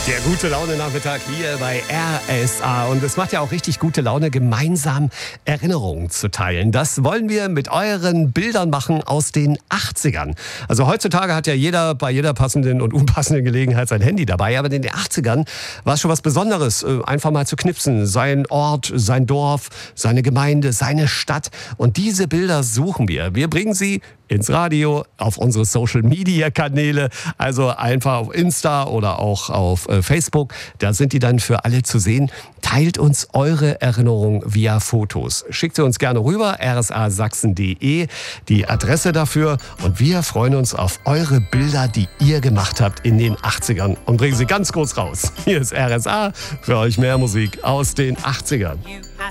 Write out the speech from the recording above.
Der gute Laune-Nachmittag hier bei RSA. Und es macht ja auch richtig gute Laune, gemeinsam Erinnerungen zu teilen. Das wollen wir mit euren Bildern machen aus den 80ern. Also heutzutage hat ja jeder bei jeder passenden und unpassenden Gelegenheit sein Handy dabei. Aber in den 80ern war es schon was Besonderes, einfach mal zu knipsen. Sein Ort, sein Dorf, seine Gemeinde, seine Stadt. Und diese Bilder suchen wir. Wir bringen sie ins Radio, auf unsere Social-Media-Kanäle, also einfach auf Insta oder auch auf Facebook. Da sind die dann für alle zu sehen. Teilt uns eure Erinnerungen via Fotos. Schickt sie uns gerne rüber, rsasachsen.de, die Adresse dafür. Und wir freuen uns auf eure Bilder, die ihr gemacht habt in den 80ern. Und bringen sie ganz kurz raus. Hier ist RSA, für euch mehr Musik aus den 80ern.